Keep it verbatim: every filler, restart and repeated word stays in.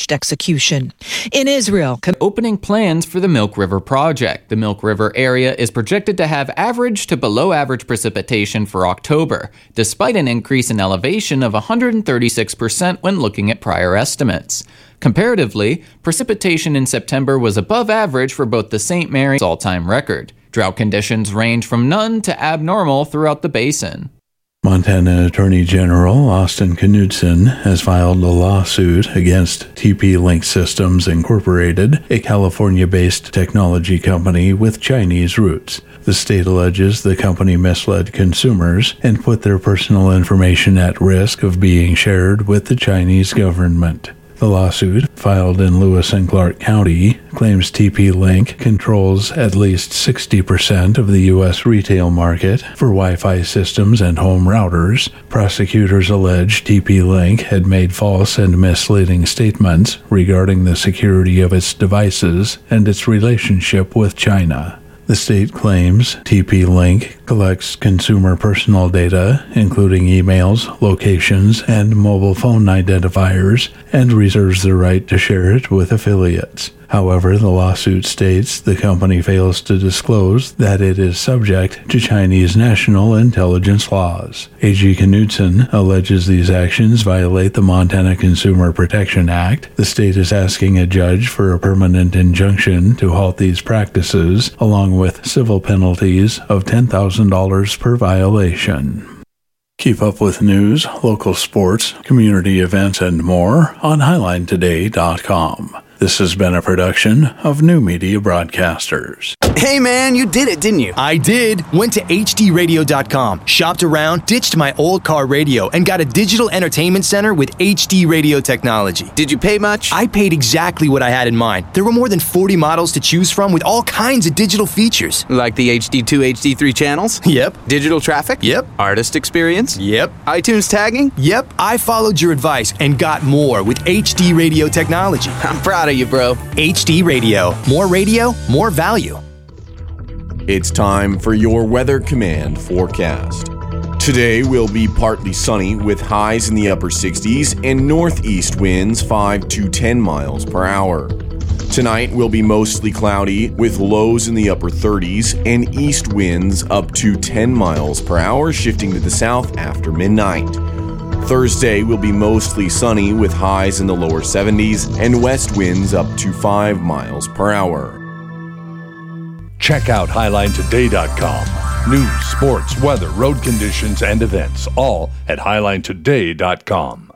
botched execution. In Israel, com- opening plans for the Milk River project. The Milk River area is projected to have average to below average precipitation for October, despite an increase in elevation of one hundred thirty-six percent when looking at prior estimates. Comparatively, precipitation in September was above average for both the Saint Mary's all-time record. Drought conditions range from none to abnormal throughout the basin. Montana Attorney General Austin Knudsen has filed a lawsuit against T P Link Systems Incorporated, a California-based technology company with Chinese roots. The state alleges the company misled consumers and put their personal information at risk of being shared with the Chinese government. The lawsuit, filed in Lewis and Clark County, claims T P Link controls at least sixty percent of the U S retail market for Wi-Fi systems and home routers. Prosecutors allege T P Link had made false and misleading statements regarding the security of its devices and its relationship with China. The state claims T P Link collects consumer personal data, including emails, locations, and mobile phone identifiers, and reserves the right to share it with affiliates. However, the lawsuit states the company fails to disclose that it is subject to Chinese national intelligence laws. A G Knudsen alleges these actions violate the Montana Consumer Protection Act. The state is asking a judge for a permanent injunction to halt these practices, along with civil penalties of ten thousand dollars per violation. Keep up with news, local sports, community events, and more on highline today dot com. This has been a production of New Media Broadcasters. Hey man, you did it, didn't you? I did. Went to H D radio dot com, shopped around, ditched my old car radio, and got a digital entertainment center with H D radio technology. Did you pay much? I paid exactly what I had in mind. There were more than forty models to choose from with all kinds of digital features. Like the H D two, H D three channels? Yep. Digital traffic? Yep. Artist experience? Yep. iTunes tagging? Yep. I followed your advice and got more with H D radio technology. I'm proud of you, bro. H D Radio. More radio, more value. It's time for your Weather Command forecast. Today will be partly sunny with highs in the upper sixties and northeast winds five to ten miles per hour. Tonight will be mostly cloudy with lows in the upper thirties and east winds up to ten miles per hour, shifting to the south after midnight. Thursday will be mostly sunny with highs in the lower seventies and west winds up to five miles per hour. Check out highline today dot com. News, sports, weather, road conditions, and events, all at highline today dot com.